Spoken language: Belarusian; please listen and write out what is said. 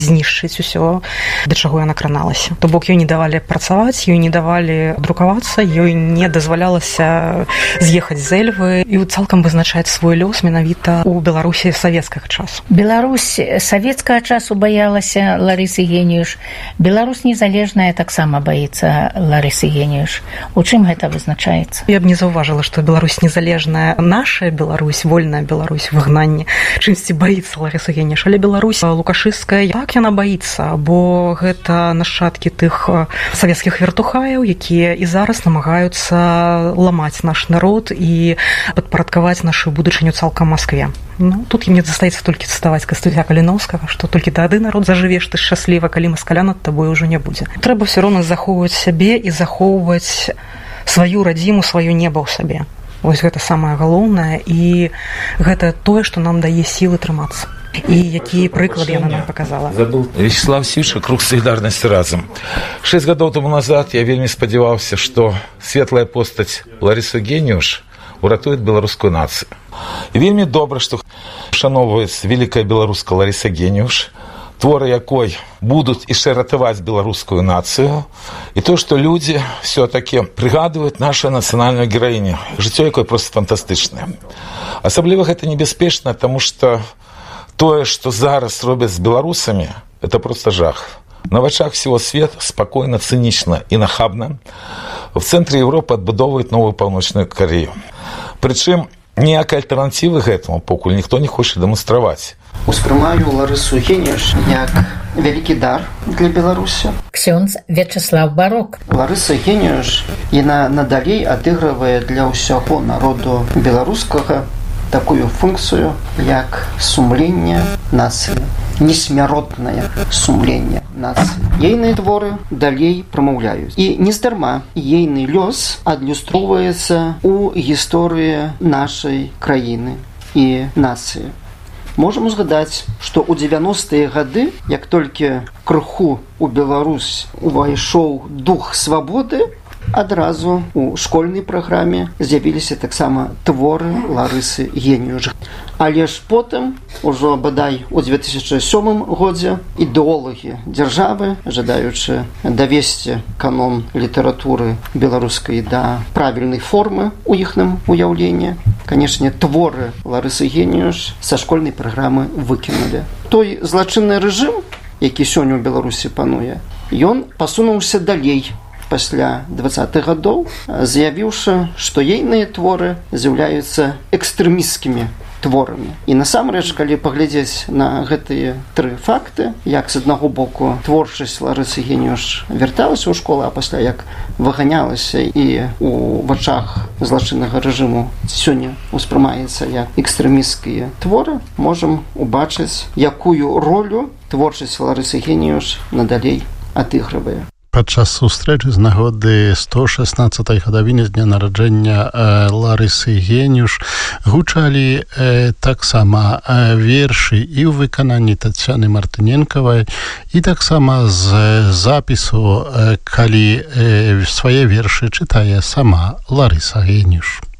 знішчыць усё, да чаго яна краналася. То бок ёй не давалі працаваць, ёй не давалі друкавацца, ёй не дазвалялася з'ехаць з Эльвы і цалкам вызначаць свой лёс менавіта ў Беларусі савецкага часу. Беларусь савецкага часу баялася Ларысы Геніюш. Беларусь незалежная таксама баіцца Ларысы Геніюш. У чым гэта вызначаецца? Я б не заўважыла, што Беларусь незалежная, наша Беларусь, вольная Беларусь, выгнанне, чымсьці баіцца Ларысы Геніюш. Але Беларусь лукашысцкая, так яна баіцца, бо гэта нашчадкі тых савецкіх вертухаяў, якія і зараз намагаюцца ламаць наш народ і падпарадкаваць нашу будучыню цалкам Маскве. Ну, тут мне застаецца толькі цытаваць Кастуся Каліноўскага, што толькі тады народ зажывеш ты шчасліва, калі маскаля над табой ужо не будзе. Трэба ўсё роўна захоўваць сябе і захоўваць сваю радзіму, сваё неба ў сабе. Вось гэта самае галоўнае, і гэта тое, што нам дае сілы трымацца. І якія прыклады яна нам показала. Вячеслав Сівча, круг солідарнасці разам. 6 гадоў тому назад я вельмі спадзяваўся, што светлая постаць Ларысы Геніюш уратуе беларускую нацыю. І вельмі добра, што шановваецца вялікая беларуска Ларыса Геніюш, творы якой будуць яшчэ ратаваць беларускую нацыю, і то, што людзі все-таки прыгадваюць нашу нацыянальную гераіню, жыццё якой проста фантастычнае. Асабліва гэта небяспечна, таму што тое, што зараз робяць з беларусамі, это просто жах. На вачах всего света спокойно, цинично и нахабно в центре Европы отбудовывают новую Паўночную Корею. Причем ніякай альтернативы гэтаму покуль ніхто не хоча дэманстраваць. Успрымаю Ларысу Геніюш як вялікі дар для Беларусі. Ксёндз Вячеслав Барок. Ларыса Геніюш, яна надалей адыгрывае для ўсяго народу беларускага такую функцію, як сумленне нацыі, несмяротнае сумленне нацыі. Ейныя творы далей прамаўляюць. І нездарма ейны лёс адлюстроўваецца ў гісторыі нашай краіны і нацыі. Можам узгадаць, што ў 90-е гады, як толькі крыху ў Беларусь увайшоў дух свабоды, адразу у школьнай праграме з'явіліся таксама творы Ларысы Геніюш. Але ж потым, ужо бадай у 2007 годзе, ідэолагі дзяржавы, жадаючы давесці канон літаратуры беларускай да правільнай формы ў іхным уяўленні, канешне, творы Ларысы Геніюш са школьнай праграмы выкінулі. Той злачынны рэжым, які сёння ў Беларусі пануе, ён пасунуўся далей пасля 20-х гадоў, заявіўшы, што ейныя творы з'яўляюцца экстрэмісцкімі творамі. І насамрэч, калі паглядзець на гэтыя тры факты, як з аднаго боку творчасць Ларысы Геніюш вярталася ў школу, а пасля як выганялася і ў вачах злачыннага рэжыму сёння успрымаецца як экстрэмісцкія творы, можам убачыць, якую ролю творчасць Ларысы Геніюш надалей адыгрывае. Падчас сустрэчы з нагоды 116-й гадавіны з дня нараджэння Ларысы Геніюш гучалі таксама вершы і ў выкананні Таццяны Мартыненкавай, і таксама з запісу, калі свае вершы чытае сама Ларыса Геніюш.